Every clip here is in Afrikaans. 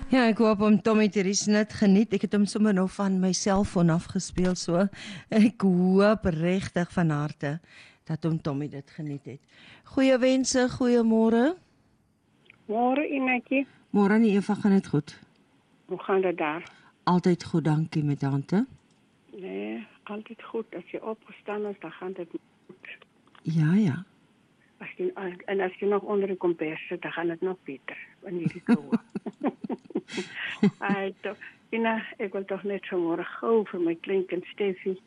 Ja, ek hoop om Tommy Terries net geniet. Ek het hom sommer nou van my selfoon afgespeel, so ek hoop regtig van harte dat hom Tommy dit geniet het. Goeie wense, goeiemôre. Môre Inetjie, Môre nie Eva, gaan dit goed? hoe gaan dit daar? Altyd goed, dankie met tante. Nee, altyd goed. As jy opgestaan is, dan gaan dit goed. Ja. As jy nog onder die kombers sit, dan gaan dit nog beter. Wanneer die koue. Ina, ek wil toch net vanmorgen gauw vir my kleinkind Steffi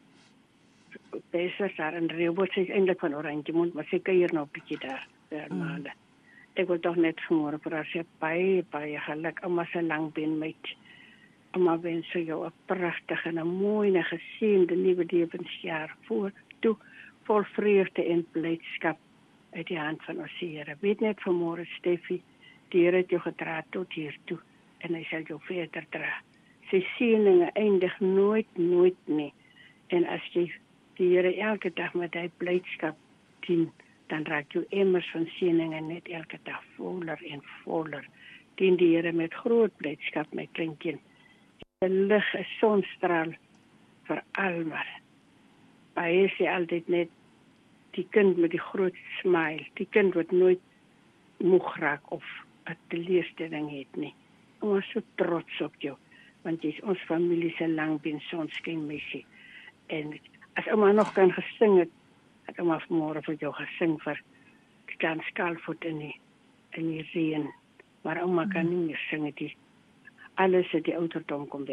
bezig daar in Reeuwboot. Sy is eindelijk van Oranjemond, maar sy kuier nou 'n bietjie daar maande. Ek wil toch net vanmorgen vir haar sê, baie geluk. Ouma se langbeen meid. Ouma wens vir jou 'n pragtige en 'n mooi en geseënde nuwe lewensjaar toe, vol vreugde en blydskap uit die hand van ons Here. Weet net vanmorgen, Steffi, die Here het jou gedra tot hier toe en hy sal jou verder dra. Sy seëninge eindig nooit nie. En as jy die Here elke dag met hy blydskap dien, dan raak jou emmers van seëninge net elke dag voller en voller. Dien die Here met groot blydskap, my kleinkind. Die lig is sonstraal vir almal. Hy sê altyd net die kind met die groot smile, die kind wat nooit moeg raak of 'n teleurstelling het nie. Ons is so trots op jou, want jy is ons familie se langbeen sonskyn meisie. En as ouma nog kan gesing het ouma vanmôre vir jou gesing vir die klein skaalvoet in die reën. Maar ouma kan nie meer sing, alles het die ouderdom kom